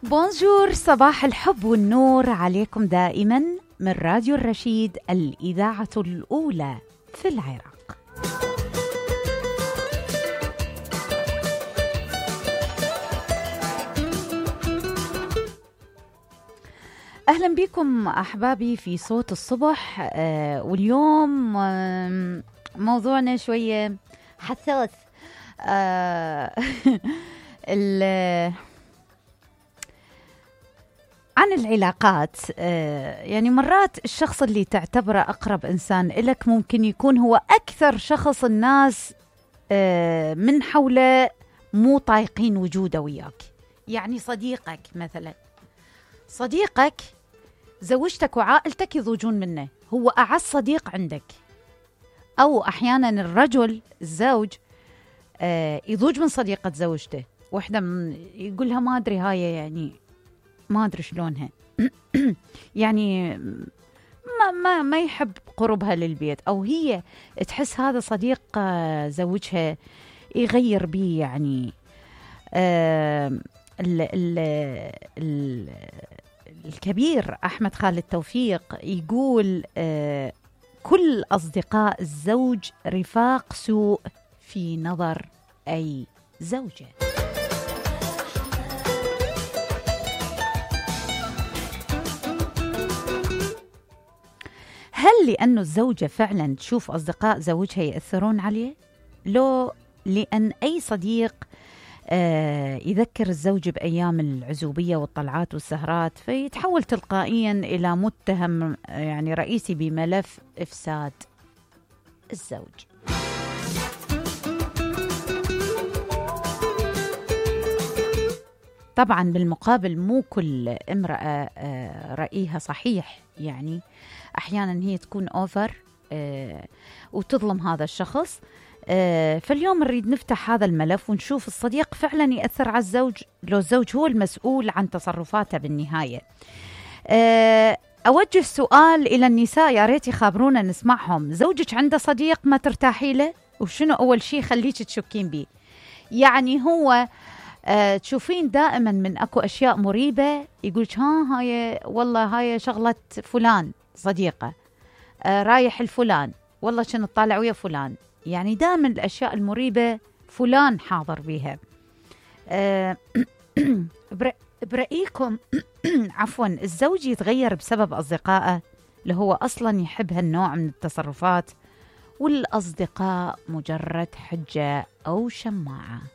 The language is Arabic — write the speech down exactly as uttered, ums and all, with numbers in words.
بونجور، صباح الحب والنور عليكم دائما من راديو الرشيد، الإذاعة الأولى في العراق. أهلا بكم أحبابي في صوت الصبح. آه واليوم آه موضوعنا شوية حساس. آه عن العلاقات. آه يعني مرات الشخص اللي تعتبره أقرب إنسان إلك ممكن يكون هو أكثر شخص الناس آه من حوله مو طايقين وجوده وياك. يعني صديقك مثلا، صديقك زوجتك وعائلتك يضوجون منه، هو أعز صديق عندك. أو أحيانا الرجل الزوج آه يضوج من صديقة زوجته، واحدة من يقولها ما أدري هاي يعني ما أدري شلونها يعني ما, ما, ما يحب قربها للبيت، أو هي تحس هذا صديق آه زوجها يغير بيه. يعني آه ال ال ال الكبير أحمد خالد توفيق يقول آه كل أصدقاء الزوج رفاق سوء في نظر أي زوجة. هل لأنه الزوجة فعلا تشوف أصدقاء زوجها يأثرون عليه؟ لو لأن أي صديق آه يذكر الزوج بأيام العزوبية والطلعات والسهرات، فيتحول تلقائيا إلى متهم يعني رئيسي بملف إفساد الزوج. طبعا بالمقابل مو كل امرأة آه رأيها صحيح، يعني أحيانا هي تكون أوفر آه وتظلم هذا الشخص. آه فاليوم نريد نفتح هذا الملف ونشوف الصديق فعلا يأثر على الزوج لو الزوج هو المسؤول عن تصرفاته بالنهاية. آه أوجه سؤال إلى النساء، يا ريت يخابرونا نسمعهم. زوجك عنده صديق ما ترتاحي له؟ وشنو أول شيء خليك تشكين بيه؟ يعني هو آه تشوفين دائما من أكو أشياء مريبة يقولك ها هاي والله هاي شغلة فلان صديقة، آه رايح الفلان والله شنو تطالع ويا فلان. يعني دائما الأشياء المريبة فلان حاضر بيها. آه برأيكم عفوا الزوج يتغير بسبب أصدقائه اللي هو أصلا يحب هالنوع من التصرفات، والأصدقاء مجرد حجة أو شماعة؟